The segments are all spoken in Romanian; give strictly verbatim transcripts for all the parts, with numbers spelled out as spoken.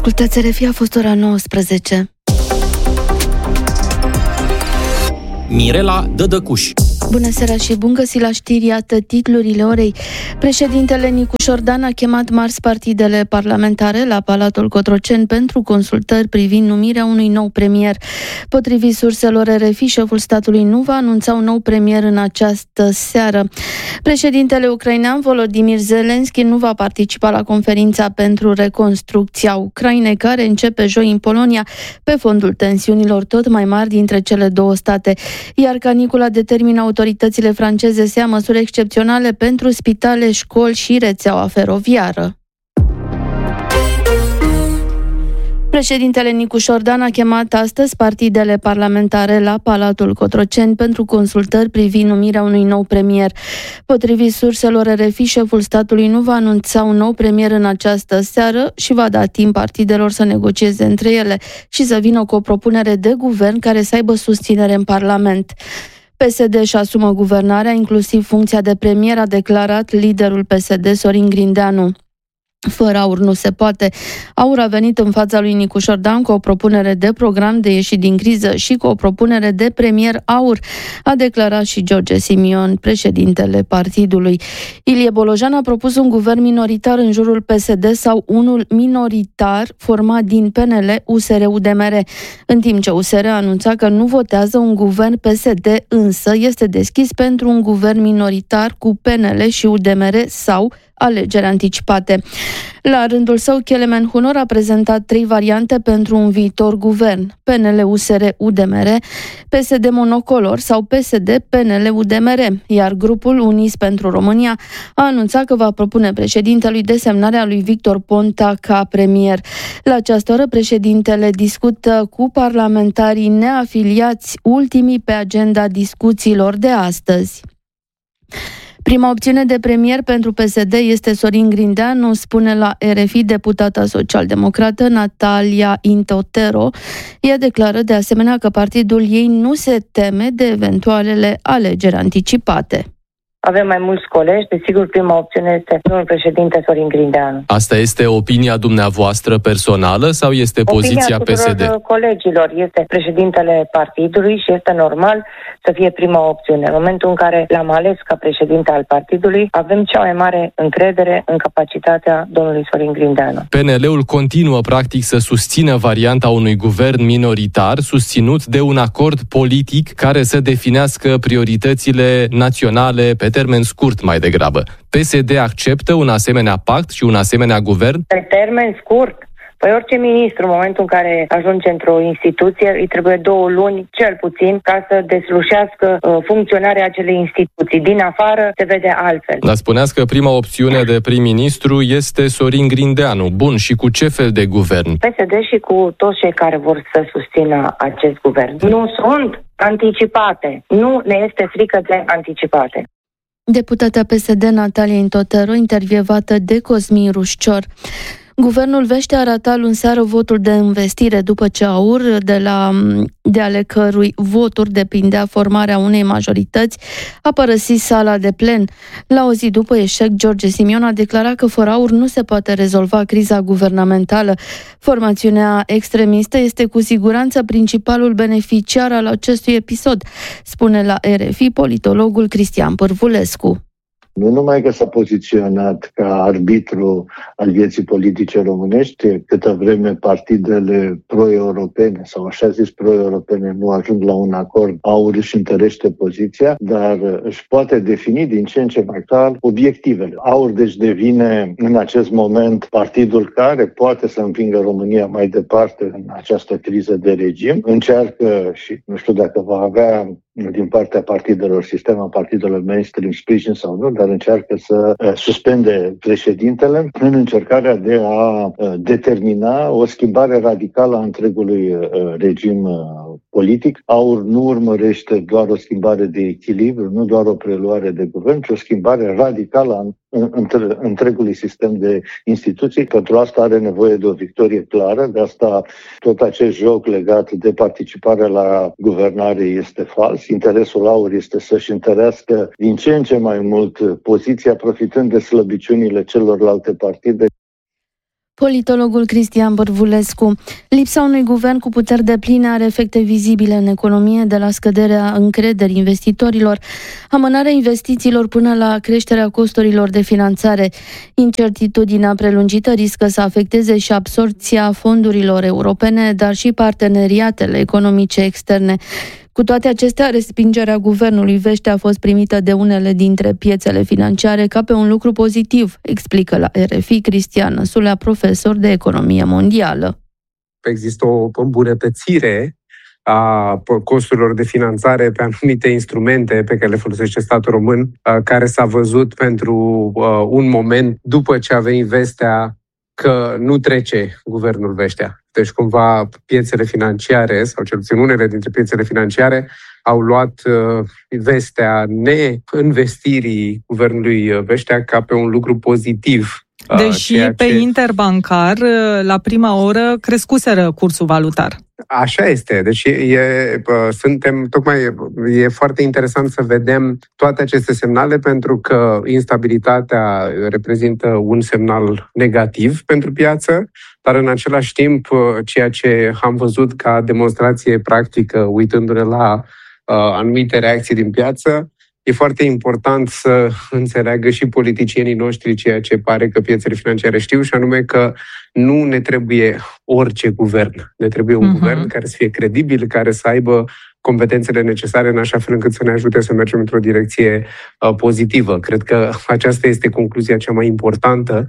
Ascultați R F I, a fost ora nouăsprezece. Mirela Dădăcuș. Bună seara și bun găsit la știri, iată titlurile orei. Președintele Nicu Șordan a chemat marți partidele parlamentare la Palatul Cotroceni pentru consultări privind numirea unui nou premier. Potrivit surselor R F I, șeful statului nu va anunța un nou premier în această seară. Președintele ucrainean Volodymyr Zelensky nu va participa la conferința pentru reconstrucția Ucrainei, care începe joi în Polonia, pe fondul tensiunilor tot mai mari dintre cele două state. Iar canicula determină autoritățile franceze să ia măsuri excepționale pentru spitale, școli și rețeaua feroviară. Președintele Nicu Șordan a chemat astăzi partidele parlamentare la Palatul Cotroceni pentru consultări privind numirea unui nou premier. Potrivit surselor R F I, șeful statului nu va anunța un nou premier în această seară și va da timp partidelor să negocieze între ele și să vină cu o propunere de guvern care să aibă susținere în Parlament. P S D își asumă guvernarea, inclusiv funcția de premier, a declarat liderul P S D, Sorin Grindeanu. Fără AUR nu se poate. AUR a venit în fața lui Nicu Șordan cu o propunere de program de ieșit din criză și cu o propunere de premier AUR, a declarat și George Simion, președintele partidului. Ilie Bolojan a propus un guvern minoritar în jurul P S D sau unul minoritar format din P N L, U S R, U D M R. În timp ce U S R a anunțat că nu votează un guvern, P S D însă este deschis pentru un guvern minoritar cu P N L și U D M R sau alegeri anticipate. La rândul său, Kelemen Hunor a prezentat trei variante pentru un viitor guvern: P N L, U S R, U D M R, P S D monocolor sau P S D, P N L, U D M R, iar grupul Unis pentru România a anunțat că va propune președintelui desemnarea lui Victor Ponta ca premier. La această oră, președintele discută cu parlamentarii neafiliați, ultimii pe agenda discuțiilor de astăzi. Prima opțiune de premier pentru P S D este Sorin Grindeanu, spune la R F I deputata social-democrată Natalia Intotero. Ea declară de asemenea că partidul ei nu se teme de eventualele alegeri anticipate. Avem mai mulți colegi, desigur prima opțiune este domnul președinte Sorin Grindeanu. Asta este opinia dumneavoastră personală sau este poziția P S D? Opinia colegilor este președintele partidului și este normal să fie prima opțiune. În momentul în care l-am ales ca președinte al partidului, avem cea mai mare încredere în capacitatea domnului Sorin Grindeanu. P N L-ul continuă practic să susțină varianta unui guvern minoritar, susținut de un acord politic care să definească prioritățile naționale pe termen scurt mai degrabă. P S D acceptă un asemenea pact și un asemenea guvern? Pe termen scurt? Păi orice ministru, în momentul în care ajunge într-o instituție, îi trebuie două luni, cel puțin, ca să deslușească uh, funcționarea acelei instituții. Din afară se vede altfel. Dar spuneați că prima opțiune de prim-ministru este Sorin Grindeanu. Bun, și cu ce fel de guvern? P S D și cu toți cei care vor să susțină acest guvern. Nu sunt anticipate. Nu ne este frică de anticipate. Deputata P S D Natalia Intotero, intervievată de Cosmin Rușcior. Guvernul vește a rata luni seară votul de investire după ce AUR, de, la, de ale cărui voturi depindea formarea unei majorități, a părăsit sala de plen. La o zi după eșec, George Simion a declarat că fără AUR nu se poate rezolva criza guvernamentală. Formațiunea extremistă este cu siguranță principalul beneficiar al acestui episod, spune la R F I politologul Cristian Pârvulescu. Nu numai că s-a poziționat ca arbitru al vieții politice românești, câtă vreme partidele pro-europene sau așa zis pro-europene nu ajung la un acord, AUR își întărește poziția, dar își poate defini din ce în ce mai clar obiectivele. AUR deci devine în acest moment partidul care poate să împingă România mai departe în această criză de regim. Încearcă și nu știu dacă va avea din partea partidelor, sistema partidelor mainstream sprijin sau nu, dar încearcă să uh, suspende președintele în încercarea de a uh, determina o schimbare radicală a întregului uh, regim uh, politic. AUR nu urmărește doar o schimbare de echilibru, nu doar o preluare de guvern, ci o schimbare radicală a între, întregului sistem de instituții. Pentru asta are nevoie de o victorie clară, de asta tot acest joc legat de participare la guvernare este fals. Interesul AUR este să-și întărească din ce în ce mai mult poziția, profitând de slăbiciunile celorlalte partide. Politologul Cristian Bărvulescu. Lipsa unui guvern cu puteri depline are efecte vizibile în economie, de la scăderea încrederii investitorilor, amânarea investițiilor până la creșterea costurilor de finanțare. Incertitudinea prelungită riscă să afecteze și absorbția fondurilor europene, dar și parteneriatele economice externe. Cu toate acestea, respingerea guvernului Vește a fost primită de unele dintre piețele financiare ca pe un lucru pozitiv, explică la R F I Cristian Năsulea, profesor de economie mondială. Există o îmbunătățire a costurilor de finanțare pe anumite instrumente pe care le folosește statul român, care s-a văzut pentru un moment după ce a venit vestea că nu trece guvernul Veștea. Deci cumva piețele financiare, sau cel puțin unele dintre piețele financiare, au luat uh, vestea neinvestirii guvernului Veștea ca pe un lucru pozitiv. Deși uh, pe ce... interbancar, la prima oră, crescuseră cursul valutar. Așa este. Deci e, e, suntem, tocmai e foarte interesant să vedem toate aceste semnale, pentru că instabilitatea reprezintă un semnal negativ pentru piață, dar în același timp ceea ce am văzut ca demonstrație practică, uitându-ne la uh, anumite reacții din piață, e foarte important să înțeleagă și politicienii noștri ceea ce pare că piețele financiare știu, și anume că nu ne trebuie orice guvern. Ne trebuie un uh-huh. guvern care să fie credibil, care să aibă competențele necesare în așa fel încât să ne ajute să mergem într-o direcție uh, pozitivă. Cred că aceasta este concluzia cea mai importantă.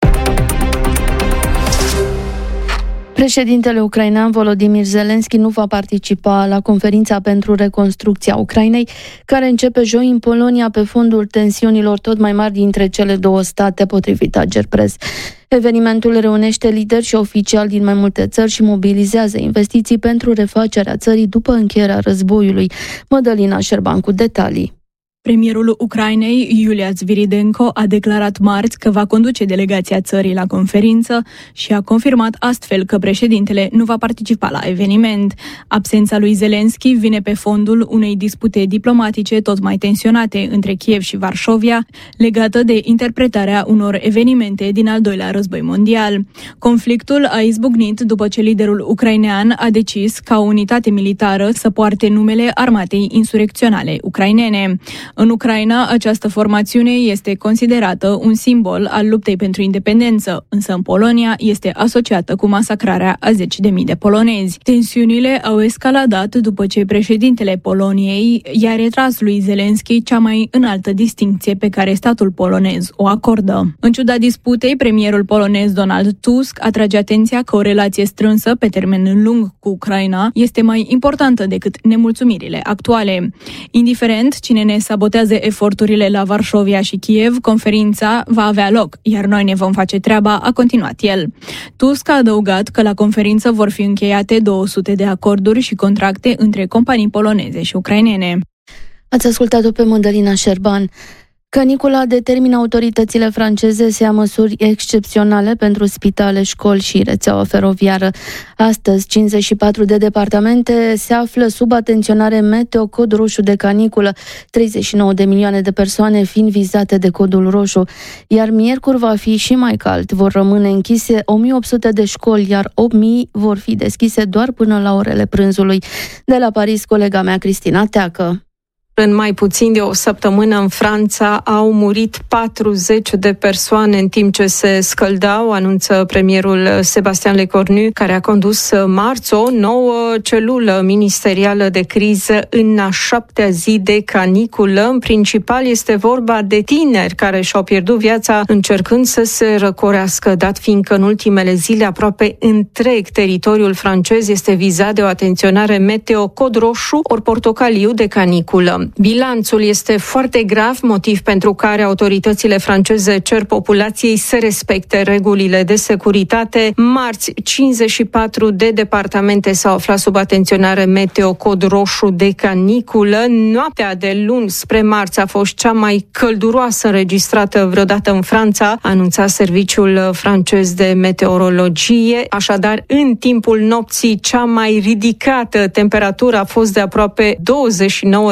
Președintele ucrainean Volodymyr Zelensky nu va participa la conferința pentru reconstrucția Ucrainei, care începe joi în Polonia pe fondul tensiunilor tot mai mari dintre cele două state, potrivit Agerpres. Evenimentul reunește lideri și oficiali din mai multe țări și mobilizează investiții pentru refacerea țării după încheierea războiului. Mădălina Șerban cu detalii. Premierul Ucrainei, Iulia Zviridenko, a declarat marți că va conduce delegația țării la conferință și a confirmat astfel că președintele nu va participa la eveniment. Absența lui Zelensky vine pe fondul unei dispute diplomatice tot mai tensionate între Kiev și Varșovia, legată de interpretarea unor evenimente din al doilea război mondial. Conflictul a izbucnit după ce liderul ucrainean a decis ca o unitate militară să poarte numele armatei insurecționale ucrainene. În Ucraina, această formațiune este considerată un simbol al luptei pentru independență, însă în Polonia este asociată cu masacrarea a zeci de mii de polonezi. Tensiunile au escaladat după ce președintele Poloniei i-a retras lui Zelensky cea mai înaltă distincție pe care statul polonez o acordă. În ciuda disputei, premierul polonez Donald Tusk atrage atenția că o relație strânsă pe termen lung cu Ucraina este mai importantă decât nemulțumirile actuale. Indiferent cine ne sabotează eforturile la Varșovia și Kiev, conferința va avea loc, iar noi ne vom face treaba, a continuat el. Tusk a adăugat că la conferință vor fi încheiate două sute de acorduri și contracte între companii poloneze și ucrainene. Ați ascultat-o pe Mădălina Șerban. Canicula determină autoritățile franceze să ia măsuri excepționale pentru spitale, școli și rețeaua feroviară. Astăzi, cincizeci și patru de departamente se află sub atenționare meteo, cod roșu de caniculă, treizeci și nouă de milioane de persoane fiind vizate de codul roșu. Iar miercuri va fi și mai cald. Vor rămâne închise o mie opt sute de școli, iar opt mii vor fi deschise doar până la orele prânzului. De la Paris, colega mea Cristina Teacă. În mai puțin de o săptămână în Franța au murit patruzeci de persoane în timp ce se scăldau, anunță premierul Sébastien Lecornu, care a condus marți o nouă celulă ministerială de criză în a șaptea zi de caniculă. În principal este vorba de tineri care și-au pierdut viața încercând să se răcorească, dat fiindcă în ultimele zile aproape întreg teritoriul francez este vizat de o atenționare meteo cod roșu ori portocaliu de caniculă. Bilanțul este foarte grav, motiv pentru care autoritățile franceze cer populației să respecte regulile de securitate. Marți, cincizeci și patru de departamente s-au aflat sub atenționare meteo cod roșu de caniculă. Noaptea de luni spre marți a fost cea mai călduroasă înregistrată vreodată în Franța, anunța serviciul francez de meteorologie. Așadar, în timpul nopții, cea mai ridicată temperatură a fost de aproape douăzeci și nouă de grade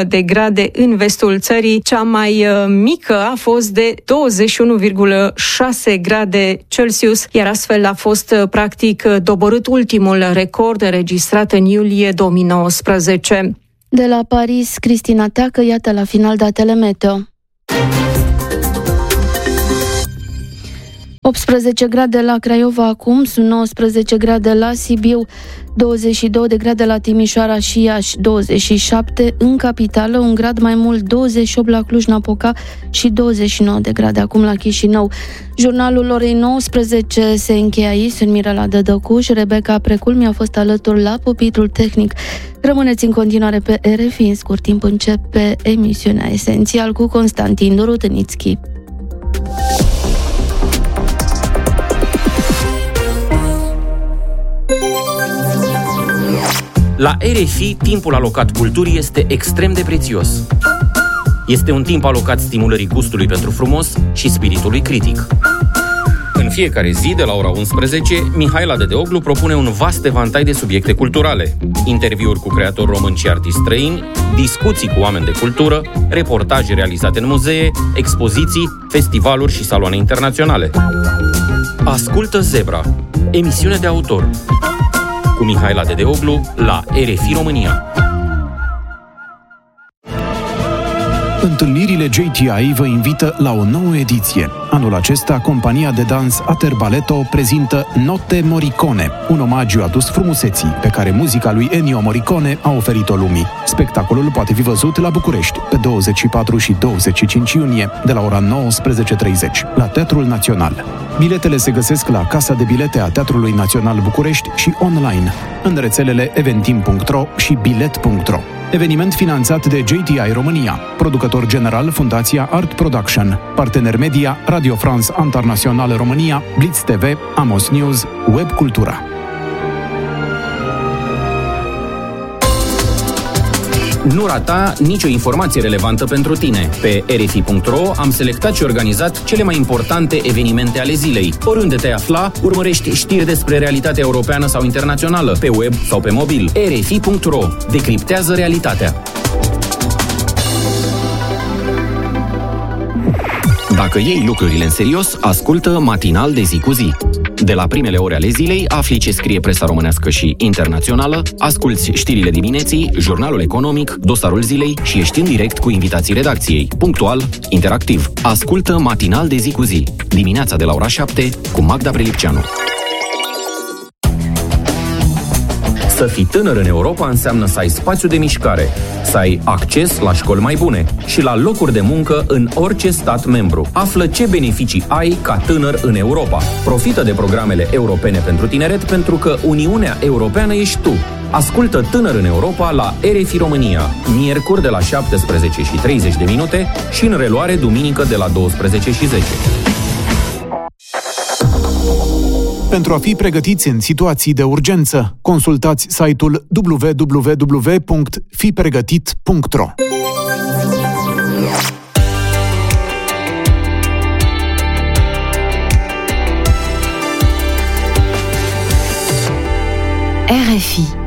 grade în vestul țării. Cea mai mică a fost de douăzeci și unu virgulă șase grade Celsius, iar astfel a fost practic doborât ultimul record înregistrat în iulie două mii nouăsprezece. De la Paris, Cristina Teacă, iată la final datele meteo. optsprezece grade la Craiova acum, sunt nouăsprezece grade la Sibiu, douăzeci și două de grade la Timișoara și Iași, douăzeci și șapte în capitală, un grad mai mult, douăzeci și opt la Cluj-Napoca și douăzeci și nouă de grade acum la Chișinău. Jurnalul orei nouăsprezece se încheie aici, sunt Mirela Dădăcuș, Rebecca Precul mi-a fost alături la pupitrul tehnic. Rămâneți în continuare pe R F I, în scurt timp începe emisiunea Esențial cu Constantin Dorotănițchi. La R F I, timpul alocat culturii este extrem de prețios. Este un timp alocat stimulării gustului pentru frumos și spiritului critic. În fiecare zi, de la ora unsprezece, Mihaela Dedeoglu propune un vast evantai de subiecte culturale. Interviuri cu creatori români și artiști străini, discuții cu oameni de cultură, reportaje realizate în muzee, expoziții, festivaluri și saloane internaționale. Ascultă Zebra, emisiune de autor, cu Mihaela Dedeoglu la R F I România. Întâlnirile J T I vă invită la o nouă ediție. Anul acesta, compania de dans Ater Balletto prezintă Notte Morricone, un omagiu adus frumuseții pe care muzica lui Ennio Morricone a oferit-o lumii. Spectacolul poate fi văzut la București pe douăzeci și patru și douăzeci și cinci iunie de la ora nouăsprezece treizeci la Teatrul Național. Biletele se găsesc la Casa de Bilete a Teatrului Național București și online, în rețelele eventim punct ro și bilet punct ro. Eveniment finanțat de J T I România, producător general Fundația Art Production, partener media Radio France Internationale România, Blitz T V, Amos News, Web Cultura. Nu rata nicio informație relevantă pentru tine. Pe R F I punct ro am selectat și organizat cele mai importante evenimente ale zilei. Oriunde te afla, urmărești știri despre realitatea europeană sau internațională, pe web sau pe mobil. R F I punct ro. Decriptează realitatea. Dacă iei lucrurile în serios, ascultă Matinal de zi cu zi. De la primele ore ale zilei afli ce scrie presa românească și internațională, asculți știrile dimineții, jurnalul economic, dosarul zilei și ești în direct cu invitații redacției. Punctual, interactiv. Ascultă Matinal de zi cu zi. Dimineața de la ora șapte cu Magda Prelipceanu. Să fii tânăr în Europa înseamnă să ai spațiu de mișcare, să ai acces la școli mai bune și la locuri de muncă în orice stat membru. Află ce beneficii ai ca tânăr în Europa. Profită de programele europene pentru tineret, pentru că Uniunea Europeană ești tu. Ascultă Tânăr în Europa la R F I România, miercuri de la șaptesprezece și treizeci de minute și în reluare duminică de la douăsprezece și zece. Pentru a fi pregătiți în situații de urgență, consultați site-ul w w w punct fi pregătit punct ro. R F I